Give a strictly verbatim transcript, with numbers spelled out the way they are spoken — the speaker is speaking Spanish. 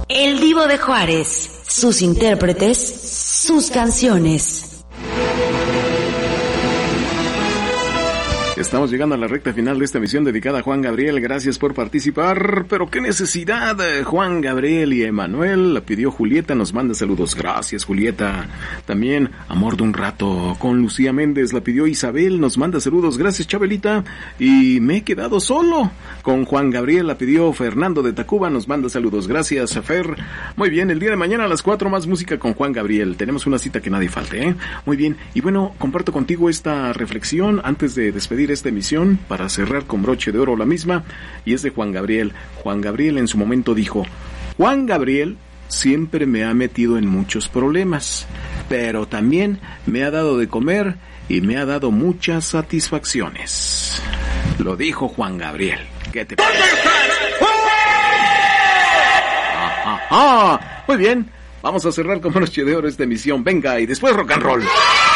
El Divo de Juárez, sus intérpretes, sus canciones. Estamos llegando a la recta final de esta emisión dedicada a Juan Gabriel. Gracias por participar. Pero qué necesidad, Juan Gabriel y Emanuel. La pidió Julieta, nos manda saludos. Gracias, Julieta. También Amor de un Rato con Lucía Méndez. La pidió Isabel, nos manda saludos. Gracias, Chabelita. Y me he quedado solo con Juan Gabriel. La pidió Fernando de Tacuba, nos manda saludos. Gracias, Fer. Muy bien, el día de mañana a las cuatro más música con Juan Gabriel. Tenemos una cita que nadie falte, ¿eh? Muy bien. Y bueno, comparto contigo esta reflexión antes de despedir esta emisión para cerrar con broche de oro la misma, y es de Juan Gabriel. Juan Gabriel en su momento dijo: Juan Gabriel siempre me ha metido en muchos problemas, pero también me ha dado de comer y me ha dado muchas satisfacciones. Lo dijo Juan Gabriel. ¿Qué te parece? Ah, ah, ah. Muy bien, vamos a cerrar con broche de oro esta emisión. Venga, y después rock and roll.